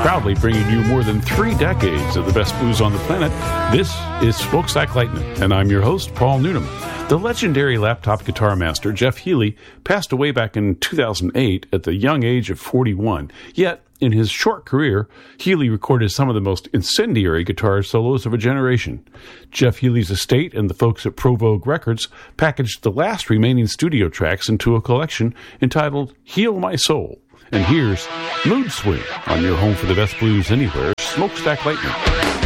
proudly bringing you more than 3 decades of the best blues on the planet. This is Smokestack Lightning, and I'm your host, Paul Newnham. The legendary laptop guitar master Jeff Healey passed away back in 2008 at the young age of 41. Yet, in his short career, Healey recorded some of the most incendiary guitar solos of a generation. Jeff Healey's estate and the folks at Provogue Records packaged the last remaining studio tracks into a collection entitled Heal My Soul. And here's Mood Swing on your home for the best blues anywhere, Smokestack Lightning.